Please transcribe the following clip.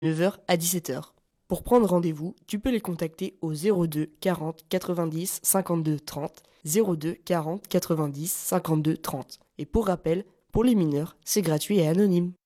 9h à 17h. Pour prendre rendez-vous, tu peux les contacter au 02 40 90 52 30, 02 40 90 52 30. Et pour rappel, pour les mineurs, c'est gratuit et anonyme.